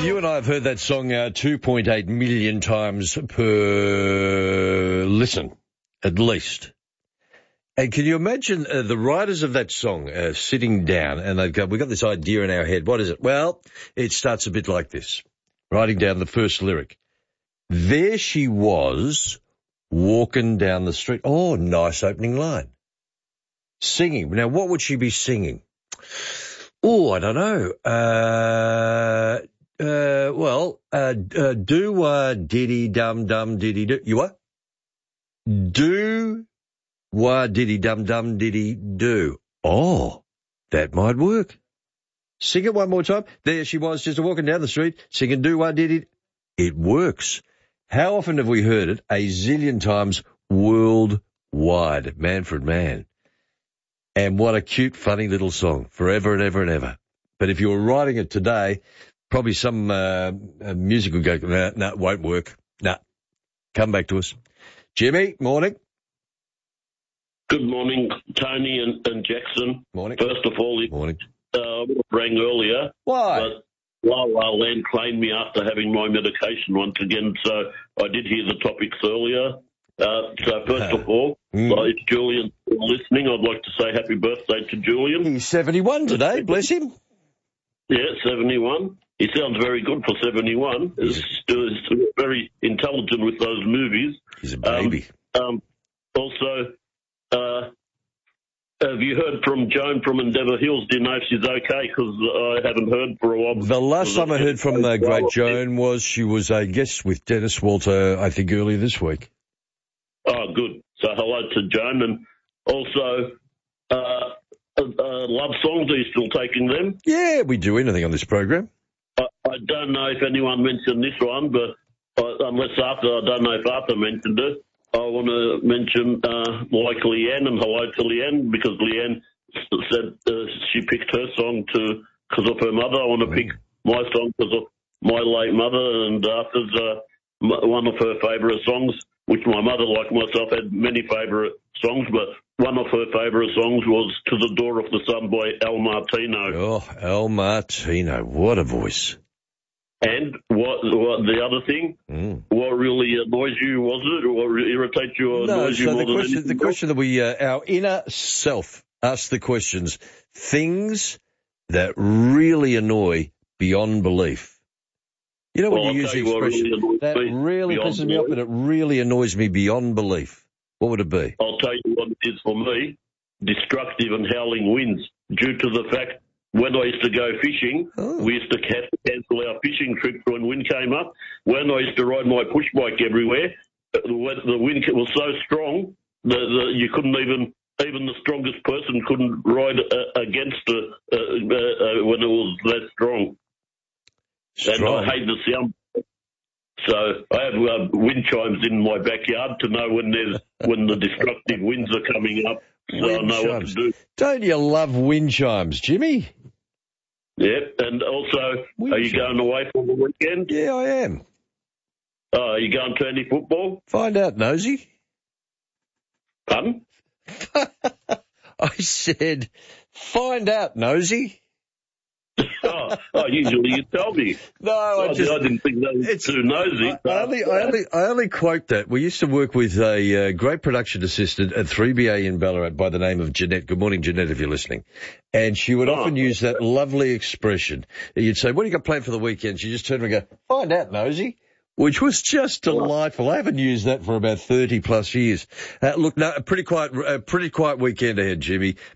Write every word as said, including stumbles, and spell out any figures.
you and I have heard that song uh, two point eight million times per listen, at least. And can you imagine uh, the writers of that song uh, sitting down and they've got, we've got this idea in our head. What is it? Well, it starts a bit like this, writing down the first lyric. There she was walking down the street. Oh, nice opening line. Singing. Now, what would she be singing? Oh, I don't know. Uh, uh, well, uh, uh, do, uh, diddy dum dum diddy do. You what? Do, wa diddy dum dum diddy do. Oh, that might work. Sing it one more time. There she was, just walking down the street, singing do, wa diddy. It works. How often have we heard it? A zillion times worldwide. Manfred Mann. And what a cute, funny little song. Forever and ever and ever. But if you were writing it today, probably some uh, music would go, no, nah, nah, it won't work. Nah, come back to us. Jimmy, morning. Good morning, Tony and, and Jackson. Morning. First of all, morning. Uh, I rang earlier. Why? But La La Land claimed me after having my medication once again, so I did hear the topics earlier. Uh, so first of all, mm. uh, it's Julian listening. I'd like to say happy birthday to Julian. He's seventy-one today, bless him. Yeah, seventy-one. He sounds very good for seventy-one. He's, he's very intelligent with those movies. He's a baby. Um, um, also, uh, have you heard from Joan from Endeavour Hills? Do you know if she's okay? Because I haven't heard for a while. The last time I heard from the great Joan was she was a guest with Dennis Walter, I think, earlier this week. Oh, good. So hello to Joan. And also, uh, uh, love songs, are you still taking them? Yeah, we do anything on this program. I, I don't know if anyone mentioned this one, but uh, unless Arthur, I don't know if Arthur mentioned it. I want to mention, uh, like Leanne, and hello to Leanne, because Leanne said uh, she picked her song to because of her mother. I want to pick my song because of my late mother, and Arthur's uh, one of her favourite songs, which my mother, like myself, had many favourite songs, but one of her favourite songs was To the Door of the Sun by Al Martino. Oh, Al Martino, what a voice. And what, what the other thing, mm. what really annoys you, was it, or irritates you, or no, annoys so you more the than question, anything the question that we, uh, our inner self asks the questions, things that really annoy beyond belief. You know when well, you I'll use the you expression, really that really pisses me off, but it really annoys me beyond belief. What would it be? I'll tell you what it is for me, destructive and howling winds, due to the fact when I used to go fishing, oh. we used to cancel our fishing trips when wind came up. When I used to ride my push bike everywhere, the, the wind was so strong that the, you couldn't even, even the strongest person couldn't ride uh, against it uh, uh, uh, when it was that strong. strong. And I hate the sound. So I have uh, wind chimes in my backyard to know when there's when the destructive winds are coming up. So wind I know chimes. What to do. Don't you love wind chimes, Jimmy? Yep, and also, wind are you chimes. going away for the weekend? Yeah, I am. Oh, are you going to any football? Find out, Nosy. Pardon? I said, find out, Nosy. oh, oh, usually you tell me. No, I, I just, I didn't think that was it's, too nosy. I, I, only, I, only, I only quote that. We used to work with a uh, great production assistant at three B A in Ballarat by the name of Jeanette. Good morning, Jeanette, if you're listening. And she would oh. often use that lovely expression. You'd say, what do you got planned for the weekend? She just turned around and go, find out, Nosy. Which was just delightful. I haven't used that for about thirty plus years. Uh, look, no, a pretty quiet, a pretty quiet weekend ahead, Jimmy.